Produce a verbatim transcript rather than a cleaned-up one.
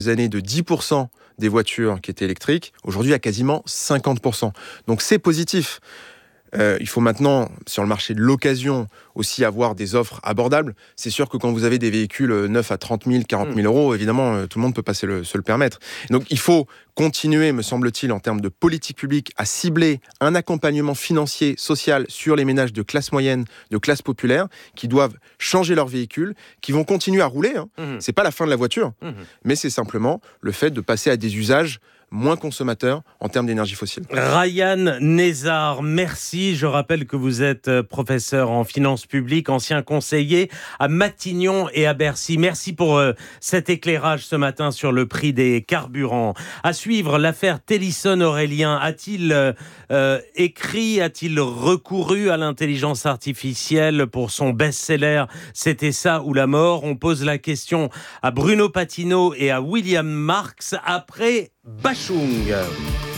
années de dix pour cent des voitures qui étaient électriques, aujourd'hui à quasiment cinquante pour cent. Donc c'est positif. Euh, il faut maintenant, sur le marché de l'occasion, aussi avoir des offres abordables. C'est sûr que quand vous avez des véhicules neufs à trente mille, quarante mille euros, évidemment, euh, tout le monde peut pas se le, se le permettre. Donc il faut continuer, me semble-t-il, en termes de politique publique, à cibler un accompagnement financier, social sur les ménages de classe moyenne, de classe populaire, qui doivent changer leur véhicule, qui vont continuer à rouler. Hein. Mmh. C'est pas la fin de la voiture, mmh. mais c'est simplement le fait de passer à des usages moins consommateurs en termes d'énergie fossile. Ryan Nézard, merci. Je rappelle que vous êtes professeur en finances publiques, ancien conseiller à Matignon et à Bercy. Merci pour euh, cet éclairage ce matin sur le prix des carburants. À suivre, l'affaire Télisson-Aurélien. A-t-il euh, euh, écrit, a-t-il recouru à l'intelligence artificielle pour son best-seller « C'était ça ou la mort ?» On pose la question à Bruno Patino et à William Marx après Bachung.